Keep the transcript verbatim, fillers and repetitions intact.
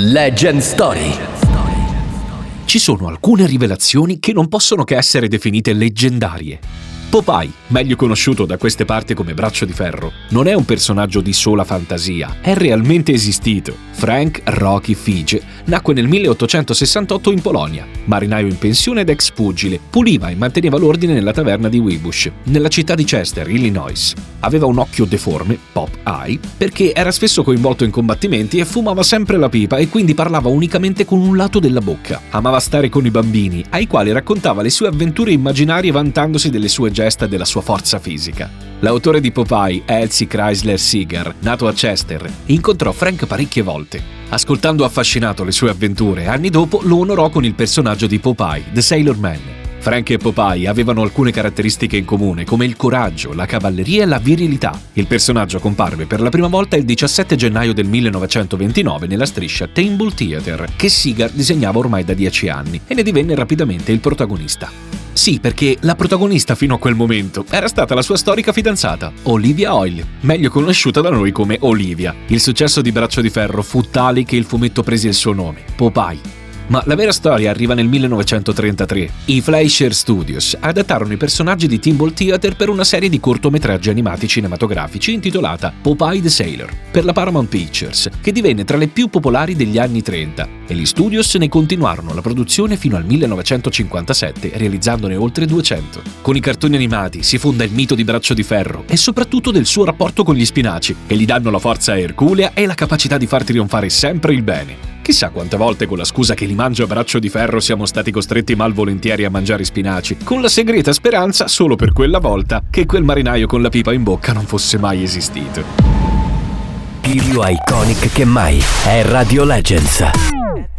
Legend Story. Ci sono alcune rivelazioni che non possono che essere definite leggendarie. Popeye, meglio conosciuto da queste parti come Braccio di Ferro, non è un personaggio di sola fantasia, è realmente esistito. Frank Rocky Fige nacque nel milleottocentosessantotto in Polonia. Marinaio in pensione ed ex pugile, puliva e manteneva l'ordine nella taverna di Webush, nella città di Chester, Illinois. Aveva un occhio deforme, pop eye, perché era spesso coinvolto in combattimenti e fumava sempre la pipa e quindi parlava unicamente con un lato della bocca. Amava stare con i bambini, ai quali raccontava le sue avventure immaginarie vantandosi delle sue gesta e della sua forza fisica. L'autore di Popeye, Elsie Chrysler Seeger, nato a Chester, incontrò Frank parecchie volte. Ascoltando affascinato le sue avventure, anni dopo lo onorò con il personaggio di Popeye, The Sailor Man. Frank e Popeye avevano alcune caratteristiche in comune, come il coraggio, la cavalleria e la virilità. Il personaggio comparve per la prima volta il diciassette gennaio del millenovecentoventinove nella striscia Teen Bull Theater, che Seeger disegnava ormai da dieci anni, e ne divenne rapidamente il protagonista. Sì, perché la protagonista fino a quel momento era stata la sua storica fidanzata, Olivia Oyl, meglio conosciuta da noi come Olivia. Il successo di Braccio di Ferro fu tale che il fumetto prese il suo nome, Popeye. Ma la vera storia arriva nel millenovecentotrentatré. I Fleischer Studios adattarono i personaggi di Teen Bull Theater per una serie di cortometraggi animati cinematografici intitolata Popeye the Sailor per la Paramount Pictures, che divenne tra le più popolari degli anni trenta, e gli studios ne continuarono la produzione fino al millenovecentocinquantasette, realizzandone oltre duecento. Con i cartoni animati si fonda il mito di Braccio di Ferro e soprattutto del suo rapporto con gli spinaci, che gli danno la forza erculea e la capacità di far trionfare sempre il bene. Chissà quante volte con la scusa che li mangio a Braccio di Ferro siamo stati costretti malvolentieri a mangiare spinaci, con la segreta speranza, solo per quella volta, che quel marinaio con la pipa in bocca non fosse mai esistito. Più iconic che mai è Radio Legends.